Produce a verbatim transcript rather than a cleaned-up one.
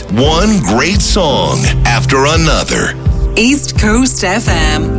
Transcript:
One great song after another. East Coast F M.